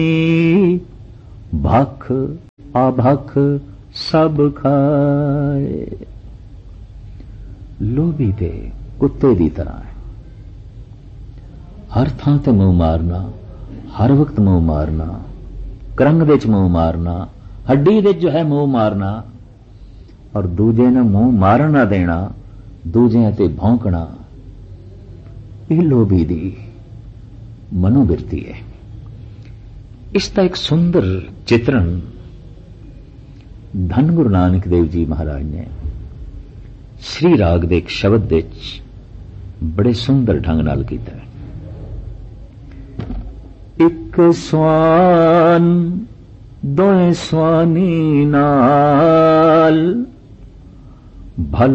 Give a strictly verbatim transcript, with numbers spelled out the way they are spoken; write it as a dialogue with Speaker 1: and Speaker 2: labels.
Speaker 1: ਭਖ ਆਭਖ ਸਭ ਖਾਏ। ਲੋਭੀ ਦੇ ਕੁੱਤੇ ਦੀ ਤਰ੍ਹਾਂ ਹੈ, ਹਰ ਥਾਂ ਤੇ ਮੂੰਹ ਮਾਰਨਾ, ਹਰ ਵਕਤ ਮੂੰਹ ਮਾਰਨਾ, ਕਰੰਗ ਵਿੱਚ ਮੂੰਹ ਮਾਰਨਾ, ਹੱਡੀ ਵਿੱਚ ਜੋ ਹੈ ਮੂੰਹ ਮਾਰਨਾ, ਔਰ ਦੂਜੇ ਨੂੰ ਮੂੰਹ ਮਾਰਨ ਨਾ ਦੇਣਾ, ਦੂਜਿਆਂ ਤੇ ਭੌਂਕਣਾ, ਇਹ ਲੋਭੀ ਦੀ ਮਨੋਵਿਰਤੀ ਹੈ। ਇਸ ਦਾ ਇੱਕ ਸੁੰਦਰ ਚਿਤਰਨ ਧੰਨ ਗੁਰੂ ਨਾਨਕ ਦੇਵ ਜੀ ਮਹਾਰਾਜ ਨੇ ਸ੍ਰੀ ਰਾਗ ਦੇ ਇੱਕ ਸ਼ਬਦ ਵਿੱਚ ਬੜੇ ਸੁੰਦਰ ਢੰਗ ਨਾਲ ਕੀਤਾ ਹੈ। ਇੱਕ ਸਵਾਨ ਦੋਏ ਸਵਾਨੀ ਨਾਲ ਭਲ